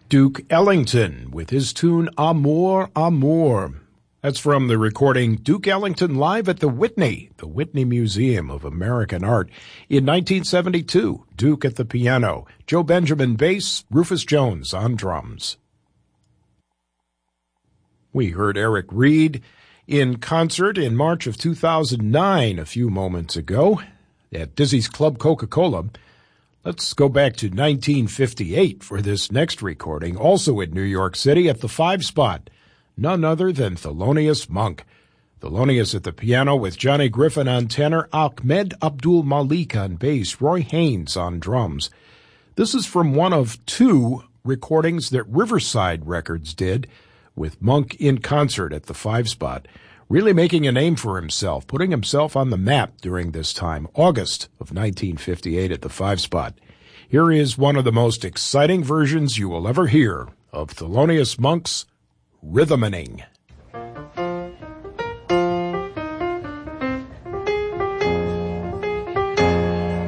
Duke Ellington with his tune Amour, Amour. That's from the recording Duke Ellington Live at the Whitney Museum of American Art. In 1972, Duke at the piano, Joe Benjamin bass, Rufus Jones on drums. We heard Eric Reed in concert in March of 2009 a few moments ago at Dizzy's Club Coca-Cola. Let's go back to 1958 for this next recording, also in New York City at the Five Spot. None other than Thelonious Monk. Thelonious at the piano with Johnny Griffin on tenor, Ahmed Abdul Malik on bass, Roy Haynes on drums. This is from one of two recordings that Riverside Records did with Monk in concert at the Five Spot, really making a name for himself, putting himself on the map during this time, August of 1958 at the Five Spot. Here is one of the most exciting versions you will ever hear of Thelonious Monk's Rhythmaning.